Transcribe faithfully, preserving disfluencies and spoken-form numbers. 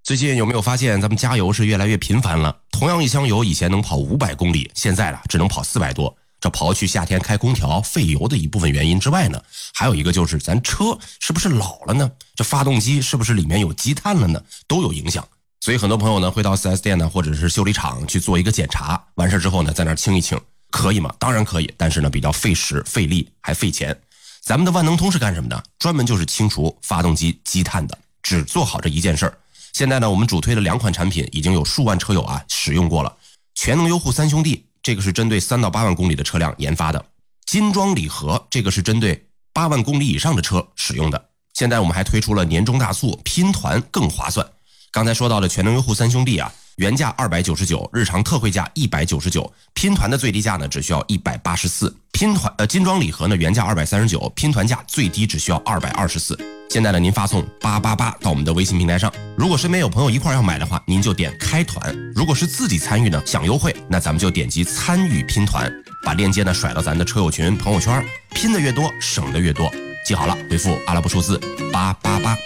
最近有没有发现咱们加油是越来越频繁了？同样一箱油以前能跑五百公里，现在了只能跑四百多。这刨去夏天开空调费油的一部分原因之外呢，还有一个就是咱车是不是老了呢？这发动机是不是里面有积碳了呢？都有影响。所以很多朋友呢会到 四 S 店呢或者是修理厂去做一个检查，完事之后呢在那儿清一清，可以吗？当然可以，但是呢比较费时费力还费钱。咱们的万能通是干什么的？专门就是清除发动机积碳的，只做好这一件事儿。现在呢我们主推的两款产品已经有数万车友啊使用过了。全能优护三兄弟，这个是针对三到八万公里的车辆研发的。金装礼盒，这个是针对八万公里以上的车使用的。现在我们还推出了年终大促，拼团更划算。刚才说到的全能优护三兄弟啊，原价二百九十九，日常特惠价一百九十九，拼团的最低价呢只需要一百八十四。拼团呃金装礼盒呢原价二百三十九，拼团价最低只需要二百二十四。现在呢您发送八八八到我们的微信平台上，如果身边有朋友一块要买的话，您就点开团；如果是自己参与呢享优惠，那咱们就点击参与拼团，把链接呢甩到咱的车友群朋友圈，拼的越多省的越多。记好了，回复阿拉伯数字八八八。